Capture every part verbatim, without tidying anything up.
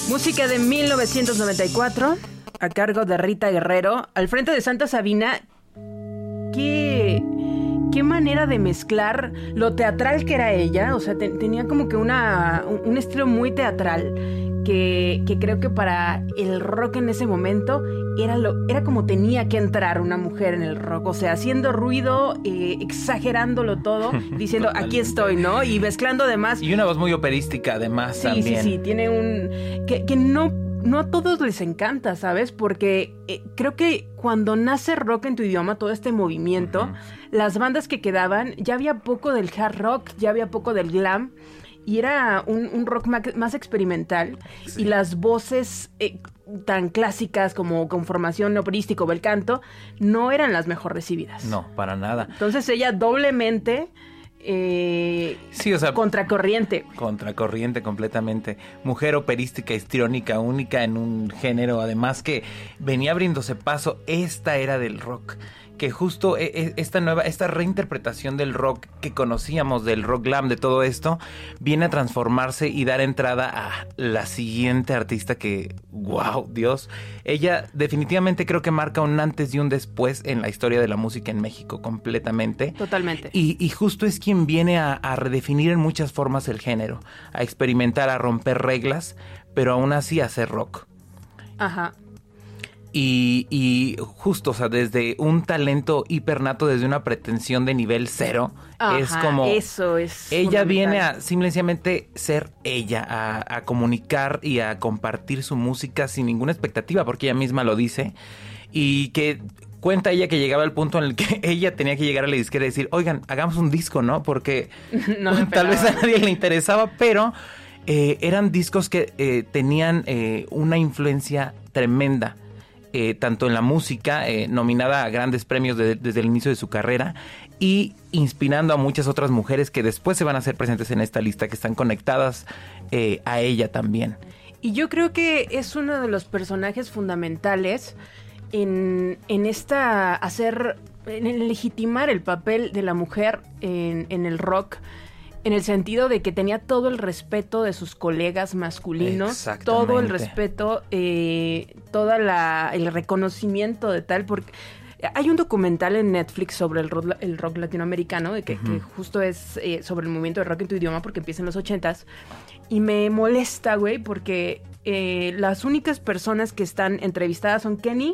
Música de mil novecientos noventa y cuatro, a cargo de Rita Guerrero, al frente de Santa Sabina. Qué, qué manera de mezclar lo teatral que era ella. O sea, te, tenía como que una, un, un estilo muy teatral que, que creo que para el rock en ese momento era, lo, era como tenía que entrar una mujer en el rock. O sea, haciendo ruido, eh, exagerándolo todo, diciendo aquí estoy, ¿no? Y mezclando además. Y una voz muy operística además sí, también. Sí, sí, tiene un... que, que no... No a todos les encanta, ¿sabes? Porque eh, creo que cuando nace rock en tu idioma, todo este movimiento, uh-huh. las bandas que quedaban, ya había poco del hard rock, ya había poco del glam, y era un, un rock ma- más experimental, sí. Y las voces eh, tan clásicas como con formación operística o bel canto, no eran las mejor recibidas. No, para nada. Entonces ella doblemente... Eh, sí, o sea, contracorriente. Contracorriente completamente. Mujer operística, histriónica, única en un género, además que venía abriéndose paso esta era del rock. Que justo esta nueva, esta reinterpretación del rock que conocíamos, del rock glam, de todo esto, viene a transformarse y dar entrada a la siguiente artista que, wow, Dios, ella definitivamente creo que marca un antes y un después en la historia de la música en México, completamente. Totalmente. Y, y justo es quien viene a, a redefinir en muchas formas el género, a experimentar, a romper reglas, pero aún así a hacer rock. Ajá. Y, y justo, o sea, desde un talento hipernato, desde una pretensión de nivel cero, ajá, es como... eso es ella viene a simplemente ser ella, a, a comunicar y a compartir su música sin ninguna expectativa, porque ella misma lo dice, y que... Cuenta ella que llegaba al punto en el que ella tenía que llegar a la disquera y decir, oigan, hagamos un disco, ¿no? Porque no tal vez a nadie le interesaba, pero eh, eran discos que eh, tenían eh, una influencia tremenda. Eh, tanto en la música, eh, nominada a grandes premios de, desde el inicio de su carrera, y inspirando a muchas otras mujeres que después se van a hacer presentes en esta lista, que están conectadas eh, a ella también. Y yo creo que es uno de los personajes fundamentales en, en esta hacer, en legitimar el papel de la mujer en, en el rock, en el sentido de que tenía todo el respeto de sus colegas masculinos, todo el respeto, eh, toda la el reconocimiento de tal, porque hay un documental en Netflix sobre el rock, el rock latinoamericano, de que, uh-huh. que justo es eh, sobre el movimiento de rock en tu idioma, porque empieza en los ochentas, y me molesta, güey, porque eh, las únicas personas que están entrevistadas son Kenny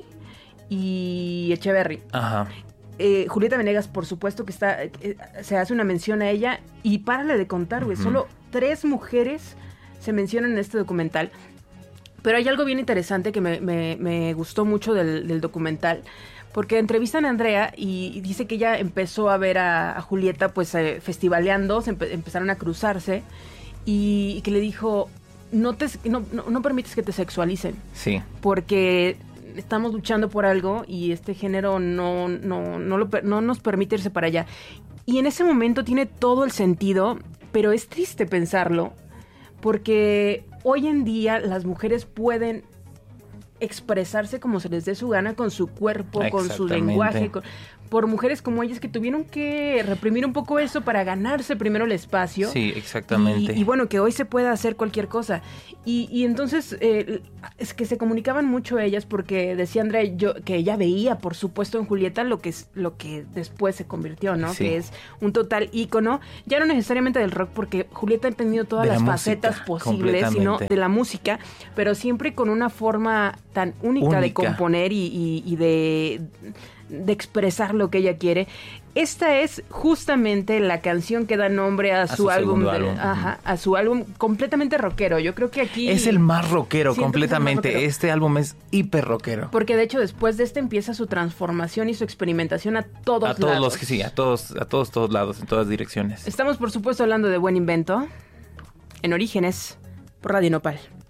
y Echeverry. Ajá. Eh, Julieta Venegas, por supuesto que está, eh, se hace una mención a ella, y párale de contar, güey, uh-huh. solo tres mujeres se mencionan en este documental. Pero hay algo bien interesante que me, me, me gustó mucho del, del documental, porque entrevistan a Andrea y, y dice que ella empezó a ver a, a Julieta pues eh, festivaleando, se empe- empezaron a cruzarse, y, y que le dijo, no, te, no, no, no permites que te sexualicen. Sí. Porque... estamos luchando por algo y este género no, no, no, lo, no nos permite irse para allá. Y en ese momento tiene todo el sentido, pero es triste pensarlo, porque hoy en día las mujeres pueden expresarse como se les dé su gana, con su cuerpo, con su lenguaje, con, por mujeres como ellas que tuvieron que reprimir un poco eso para ganarse primero el espacio. Sí, exactamente. Y, y bueno, que hoy se pueda hacer cualquier cosa. Y, y entonces eh, es que se comunicaban mucho ellas, porque decía Andrea yo, que ella veía, por supuesto, en Julieta lo que, es, lo que después se convirtió, ¿no? Sí. Que es un total ícono, ya no necesariamente del rock, porque Julieta ha tenido todas las facetas posibles, sino de la música, pero siempre con una forma tan única, única. de componer y, y, y de... de expresar lo que ella quiere. Esta es justamente la canción que da nombre a, a su, su álbum, de, álbum. Ajá, a su álbum completamente rockero. Yo creo que aquí es el más rockero completamente. Más rockero. Este álbum es hiper rockero. Porque de hecho después de este empieza su transformación y su experimentación a todos lados. A todos los que sí, a todos, a todos, todos lados, en todas direcciones. Estamos por supuesto hablando de Buen Invento en Orígenes por Radio Nopal.